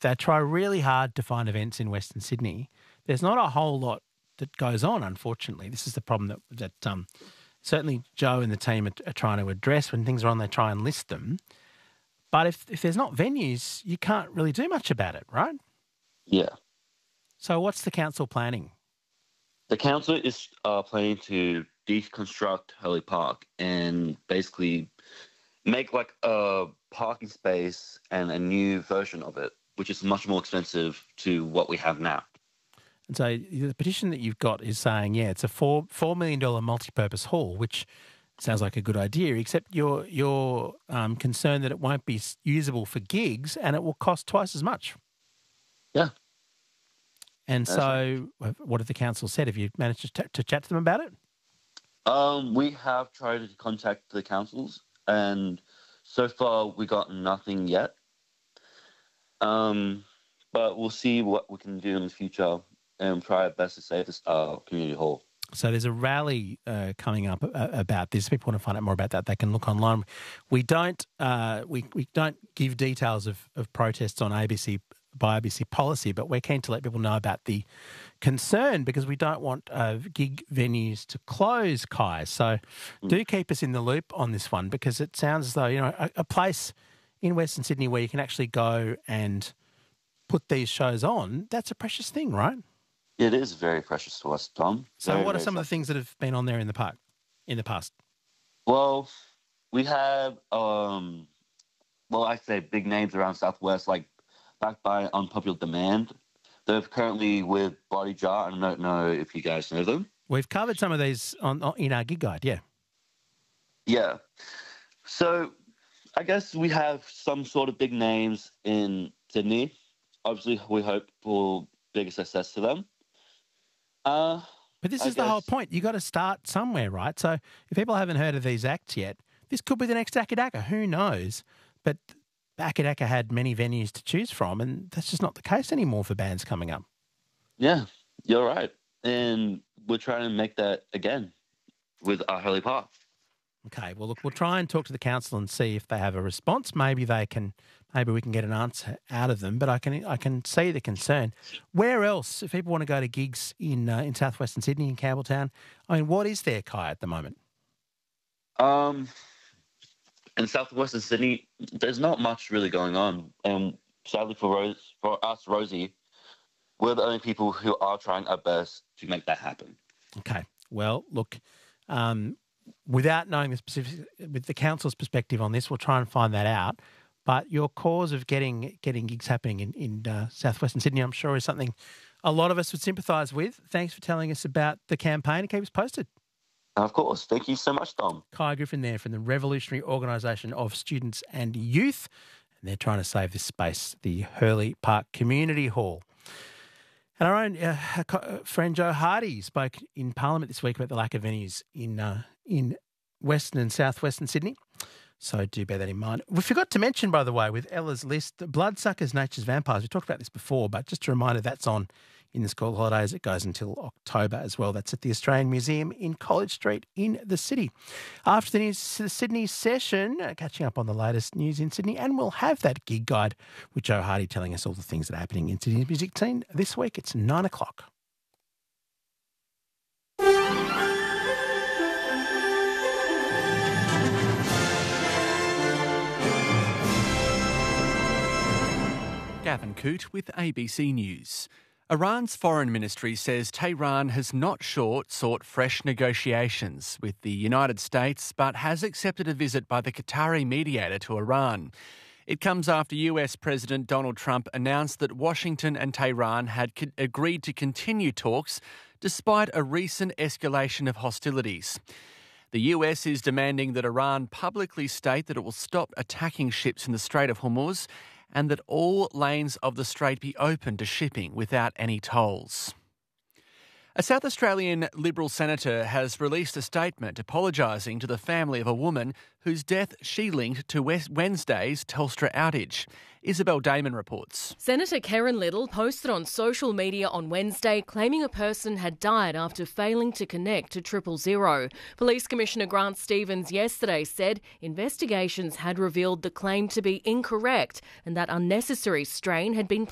they try really hard to find events in Western Sydney. There's not a whole lot that goes on, unfortunately. This is the problem that certainly Joe and the team are trying to address. When things are on, they try and list them. But if there's not venues, you can't really do much about it, right? Yeah. So what's the council planning? The council is planning to deconstruct Hurley Park and basically make like a parking space and a new version of it, which is much more expensive to what we have now. And so the petition that you've got is saying, it's a $4 million multi-purpose hall, which sounds like a good idea, except you're concerned that it won't be usable for gigs and it will cost twice as much. Yeah. And so what have the council said? Have you managed to chat to them about it? We have tried to contact the councils, and so far we got nothing yet. But we'll see what we can do in the future and try our best to save this community hall. So there's a rally coming up about this. If people want to find out more about that, they can look online. We don't give details of protests on by ABC policy, but we're keen to let people know about the concern because we don't want gig venues to close, Kai. So do keep us in the loop on this one because it sounds as though, a place in Western Sydney where you can actually go and put these shows on, that's a precious thing, right? It is very precious to us, Tom. So what are some of the things that have been on there in the park in the past? Well, we have, I'd say big names around Southwest, like backed by Unpopular Demand. They're currently with Body Jar. I don't know if you guys know them. We've covered some of these in our gig guide, yeah. Yeah. So I guess we have some sort of big names in Sydney. Obviously, we hope for bigger success to them. But this is the whole point. You got to start somewhere, right? So if people haven't heard of these acts yet, this could be the next Acca Dacca. Who knows? But Acca Dacca had many venues to choose from, and that's just not the case anymore for bands coming up. Yeah, you're right. And we're trying to make that again with our Hurley Park. Okay, well, look, we'll try and talk to the council and see if they have a response. Maybe we can get an answer out of them, but I can see the concern. Where else, if people want to go to gigs in southwestern Sydney, in Campbelltown, I mean, what is there, Kai, at the moment? In southwestern Sydney, there's not much really going on. And sadly for us, Rosie, we're the only people who are trying our best to make that happen. Okay. Well, look, without knowing the specifics, with the council's perspective on this, we'll try and find that out. But your cause of getting gigs happening in southwestern Sydney, I'm sure, is something a lot of us would sympathise with. Thanks for telling us about the campaign and keep us posted. Of course. Thank you so much, Tom. Kai Griffin there from the Revolutionary Organisation of Students and Youth. And they're trying to save this space, the Hurley Park Community Hall. And our own friend Joe Hardy spoke in Parliament this week about the lack of venues in Western and Southwestern Sydney. So do bear that in mind. We forgot to mention, by the way, with Ella's list, Bloodsuckers, Nature's Vampires. We talked about this before, but just a reminder, that's on in the school holidays. It goes until October as well. That's at the Australian Museum in College Street in the city. After the news, the Sydney session, catching up on the latest news in Sydney, and we'll have that gig guide with Joe Hardy telling us all the things that are happening in Sydney's music scene. This week, it's 9 o'clock. Gavin Coote with ABC News. Iran's foreign ministry says Tehran has not sought fresh negotiations with the United States, but has accepted a visit by the Qatari mediator to Iran. It comes after US President Donald Trump announced that Washington and Tehran had agreed to continue talks despite a recent escalation of hostilities. The US is demanding that Iran publicly state that it will stop attacking ships in the Strait of Hormuz and that all lanes of the strait be open to shipping without any tolls. A South Australian Liberal senator has released a statement apologising to the family of a woman whose death she linked to Wednesday's Telstra outage. Isabel Damon reports. Senator Karen Little posted on social media on Wednesday claiming a person had died after failing to connect to 000. Police Commissioner Grant Stevens yesterday said investigations had revealed the claim to be incorrect and that unnecessary strain had been